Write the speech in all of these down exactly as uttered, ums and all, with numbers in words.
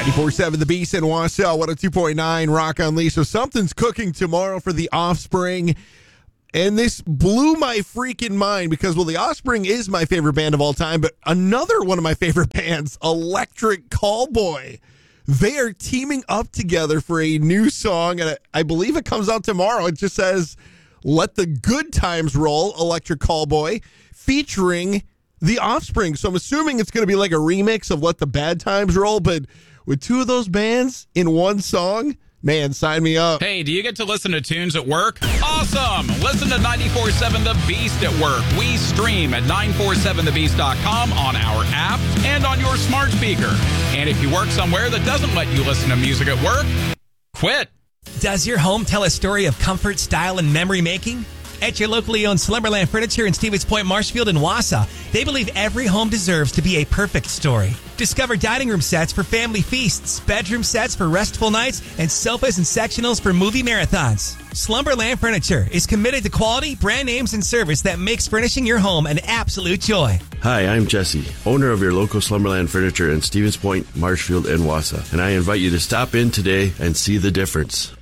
ninety-four point seven The Beast in Wausau, one oh two point nine Rock Unleashed. So something's cooking tomorrow for The Offspring. And this blew my freaking mind because, well, The Offspring is my favorite band of all time, but another one of my favorite bands, Electric Callboy. They are teaming up together for a new song, and I believe it comes out tomorrow. It just says, Let the Good Times Roll, Electric Callboy, featuring The Offspring. So I'm assuming it's going to be like a remix of Let the Bad Times Roll, but with two of those bands in one song, man, sign me up. Hey, do you get to listen to tunes at work? Awesome! Listen to ninety-four point seven The Beast at work. We stream at nine four seven the beast dot com on our app and on your smart speaker. And if you work somewhere that doesn't let you listen to music at work, quit. Does your home tell a story of comfort, style, and memory making? At your locally owned Slumberland Furniture in Stevens Point, Marshfield, and Wausau, they believe every home deserves to be a perfect story. Discover dining room sets for family feasts, bedroom sets for restful nights, and sofas and sectionals for movie marathons. Slumberland Furniture is committed to quality, brand names, and service that makes furnishing your home an absolute joy. Hi, I'm Jesse, owner of your local Slumberland Furniture in Stevens Point, Marshfield, and Wausau, and I invite you to stop in today and see the difference.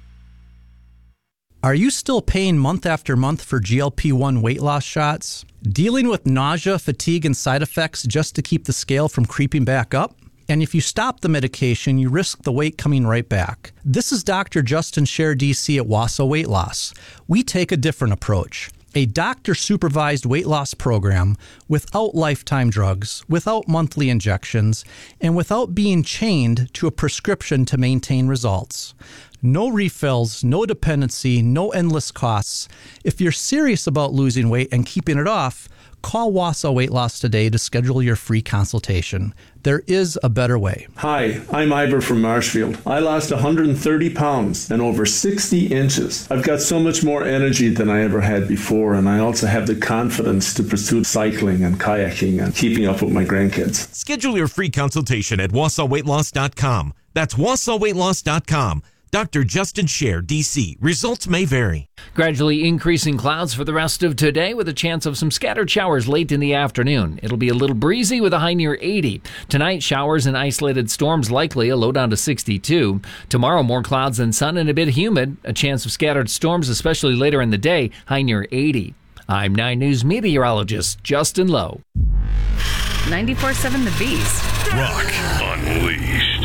Are you still paying month after month for G L P one weight loss shots? Dealing with nausea, fatigue, and side effects just to keep the scale from creeping back up? And if you stop the medication, you risk the weight coming right back. This is Doctor Justin Scher, D C at Wausau Weight Loss. We take a different approach. A doctor-supervised weight loss program without lifetime drugs, without monthly injections, and without being chained to a prescription to maintain results. No refills, no dependency, no endless costs. If you're serious about losing weight and keeping it off, call Wausau Weight Loss today to schedule your free consultation. There is a better way. Hi, I'm Ivor from Marshfield. I lost one hundred thirty pounds and over sixty inches. I've got so much more energy than I ever had before, and I also have the confidence to pursue cycling and kayaking and keeping up with my grandkids. Schedule your free consultation at wausau weight loss dot com. That's wausau weight loss dot com. Doctor Justin Scher, D C. Results may vary. Gradually increasing clouds for the rest of today with a chance of some scattered showers late in the afternoon. It'll be a little breezy with a high near eighty. Tonight, showers and isolated storms likely, a low down to sixty-two. Tomorrow, more clouds and sun and a bit humid. A chance of scattered storms, especially later in the day, high near eighty. I'm nine News meteorologist Justin Lowe. ninety-four point seven The Beast. Rock Unleashed.